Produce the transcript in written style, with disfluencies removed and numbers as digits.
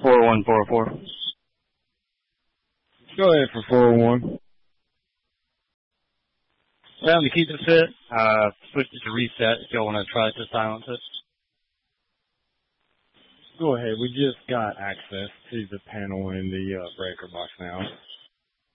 41404. Go ahead for 401. Well, to keep it fit, switch it to reset if y'all want to try to silence it. Go ahead. We just got access to the panel in the breaker box now.